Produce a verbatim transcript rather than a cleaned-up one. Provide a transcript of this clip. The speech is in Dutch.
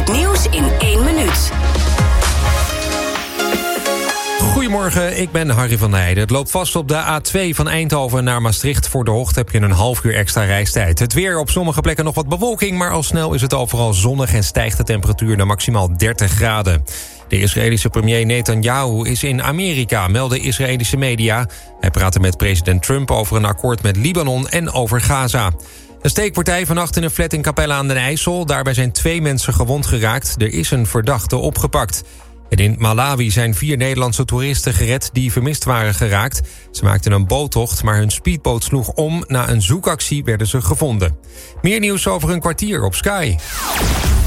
nieuws in één minuut. Goedemorgen, ik ben Harry van Heijden. Het loopt vast op de A twee van Eindhoven naar Maastricht. Voor de Hocht heb je een half uur extra reistijd. Het weer, op sommige plekken nog wat bewolking, maar al snel is het overal zonnig en stijgt de temperatuur naar maximaal dertig graden. De Israëlische premier Netanyahu is in Amerika, melden Israëlische media. Hij praatte met president Trump over een akkoord met Libanon en over Gaza. Een steekpartij vannacht in een flat in Capelle aan den IJssel. Daarbij zijn twee mensen gewond geraakt. Er is een verdachte opgepakt. En in Malawi zijn vier Nederlandse toeristen gered die vermist waren geraakt. Ze maakten een boottocht, maar hun speedboot sloeg om. Na een zoekactie werden ze gevonden. Meer nieuws over een kwartier op Sky.